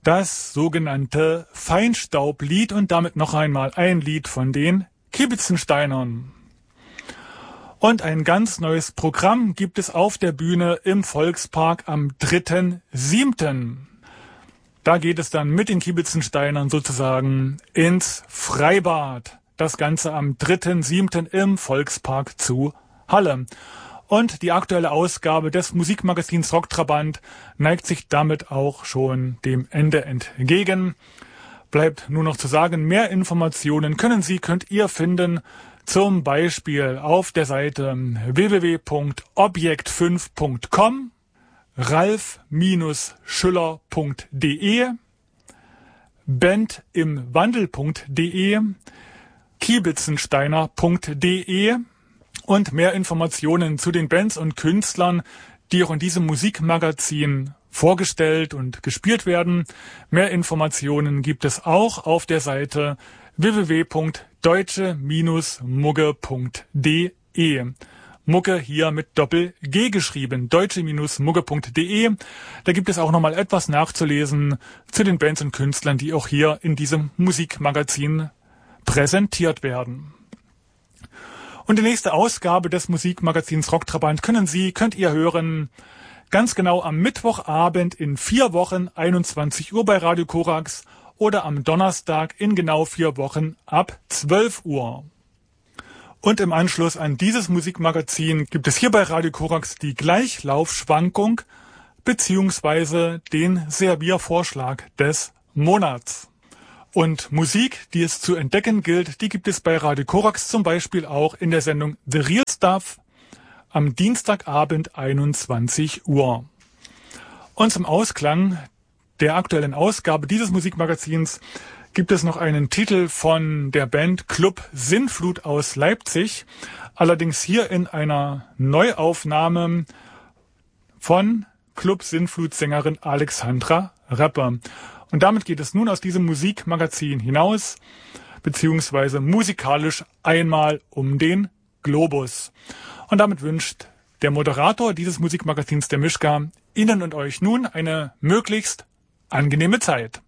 das sogenannte Feinstaublied und damit noch einmal ein Lied von den Kibitzensteinern. Und ein ganz neues Programm gibt es auf der Bühne im Volkspark am 3.7. Da geht es dann mit den Kibitzensteinern sozusagen ins Freibad. Das Ganze am 3.7. im Volkspark zu Halle. Und die aktuelle Ausgabe des Musikmagazins Rocktrabant neigt sich damit auch schon dem Ende entgegen. Bleibt nur noch zu sagen, mehr Informationen könnt ihr finden, zum Beispiel auf der Seite www.objekt5.com, ralf-schüller.de, bandimwandel.de, kibitzensteiner.de und mehr Informationen zu den Bands und Künstlern, die auch in diesem Musikmagazin vorgestellt und gespielt werden. Mehr Informationen gibt es auch auf der Seite www.deutsche-mugge.de. Mugge hier mit Doppel-G geschrieben, deutsche-mugge.de. Da gibt es auch nochmal etwas nachzulesen zu den Bands und Künstlern, die auch hier in diesem Musikmagazin präsentiert werden. Und die nächste Ausgabe des Musikmagazins Rocktrabant könnt ihr hören, ganz genau am Mittwochabend in 4 Wochen, 21 Uhr bei Radio Korax oder am Donnerstag in genau 4 Wochen ab 12 Uhr. Und im Anschluss an dieses Musikmagazin gibt es hier bei Radio Korax die Gleichlaufschwankung bzw. den Serviervorschlag des Monats. Und Musik, die es zu entdecken gilt, die gibt es bei Radio Korax zum Beispiel auch in der Sendung The Real Stuff am Dienstagabend 21 Uhr. Und zum Ausklang der aktuellen Ausgabe dieses Musikmagazins gibt es noch einen Titel von der Band Club Sinnflut aus Leipzig, allerdings hier in einer Neuaufnahme von Club Sinnflut-Sängerin Alexandra Rapper. Und damit geht es nun aus diesem Musikmagazin hinaus, beziehungsweise musikalisch einmal um den Globus. Und damit wünscht der Moderator dieses Musikmagazins, der Mischka, Ihnen und euch nun eine möglichst angenehme Zeit.